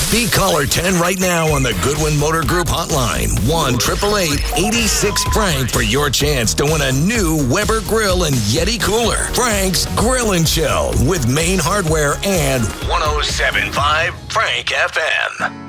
Be caller 10 right now on the Goodwin Motor Group hotline. 1-888-86-FRANK for your chance to win a new Weber grill and Yeti cooler. Frank's Grill and Chill with Main Hardware and 107.5 Frank FM.